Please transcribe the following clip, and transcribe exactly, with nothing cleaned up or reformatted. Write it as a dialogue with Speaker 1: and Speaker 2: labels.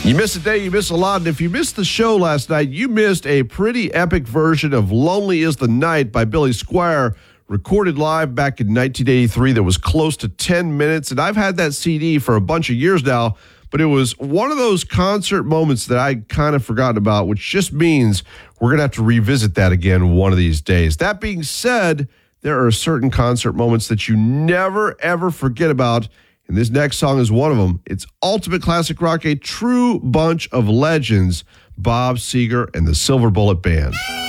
Speaker 1: You miss a day, you miss a lot. And if you missed the show last night, you missed a pretty epic version of Lonely is the Night by Billy Squier, recorded live back in nineteen eighty-three that was close to ten minutes. And I've had that C D for a bunch of years now, but it was one of those concert moments that I kind of forgotten about, which just means we're going to have to revisit that again one of these days. That being said, there are certain concert moments that you never, ever forget about. And this next song is one of them. It's ultimate classic rock, a true bunch of legends, Bob Seger and the Silver Bullet Band.